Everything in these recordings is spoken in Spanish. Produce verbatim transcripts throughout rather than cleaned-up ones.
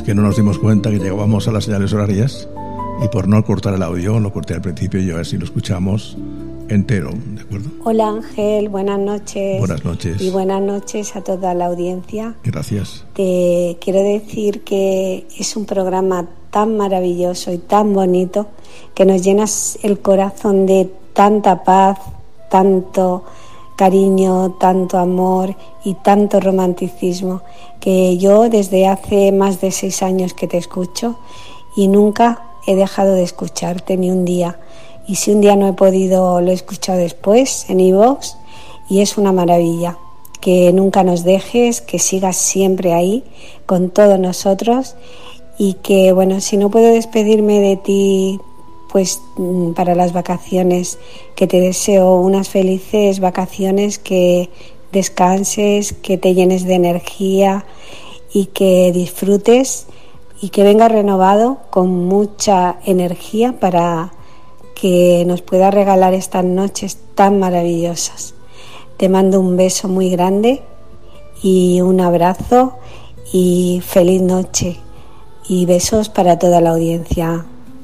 que no nos dimos cuenta que llegábamos a las señales horarias y por no cortar el audio, lo corté al principio y ahora sí lo escuchamos entero, ¿de acuerdo? Hola Ángel, buenas noches. Buenas noches. Y buenas noches a toda la audiencia. Gracias. Te quiero decir que es un programa tan maravilloso y tan bonito que nos llenas el corazón de tanta paz, tanto cariño, tanto amor y tanto romanticismo, que yo desde hace más de seis años que te escucho y nunca he dejado de escucharte ni un día. Y si un día no he podido, lo he escuchado después en iVoox y es una maravilla. Que nunca nos dejes, que sigas siempre ahí con todos nosotros y que, bueno, si no puedo despedirme de ti, pues para las vacaciones, que te deseo unas felices vacaciones, que descanses, que te llenes de energía y que disfrutes y que vengas renovado con mucha energía para que nos pueda regalar estas noches tan maravillosas. Te mando un beso muy grande y un abrazo y feliz noche y besos para toda la audiencia.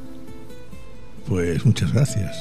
Pues muchas gracias.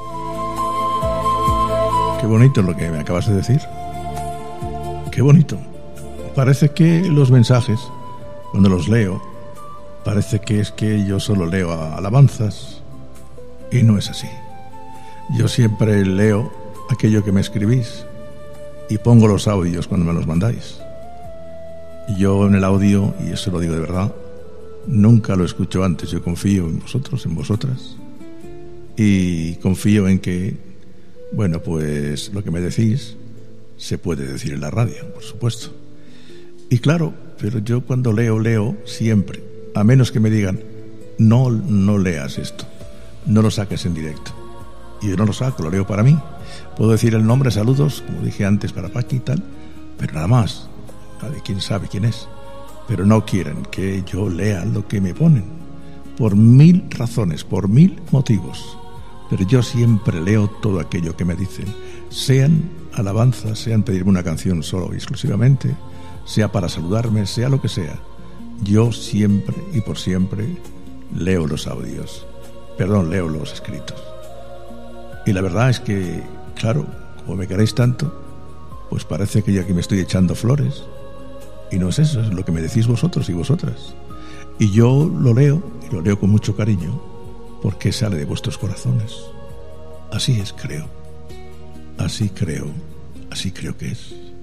Qué bonito lo que me acabas de decir. Qué bonito. Parece que los mensajes, cuando los leo, parece que es que yo solo leo alabanzas y no es así. Yo siempre leo aquello que me escribís y pongo los audios cuando me los mandáis. Yo en el audio, y eso lo digo de verdad, nunca lo escucho antes. Yo confío en vosotros, en vosotras, y confío en que, bueno, pues lo que me decís se puede decir en la radio, por supuesto. Y claro, pero yo cuando leo, leo siempre, a menos que me digan, no, no leas esto, no lo saques en directo. Y yo no lo saco, lo leo para mí. Puedo decir el nombre, saludos, como dije antes, para Paqui y tal, pero nada más. Nadie, quién sabe quién es. Pero no quieren que yo lea lo que me ponen, por mil razones, por mil motivos. Pero yo siempre leo todo aquello que me dicen, sean alabanzas, sean pedirme una canción solo y exclusivamente, sea para saludarme, sea lo que sea. Yo siempre y por siempre leo los audios, perdón, leo los escritos. Y la verdad es que, claro, como me queréis tanto, pues parece que yo aquí me estoy echando flores. Y no es eso, es lo que me decís vosotros y vosotras. Y yo lo leo, y lo leo con mucho cariño, porque sale de vuestros corazones. Así es, creo. Así creo. Así creo que es.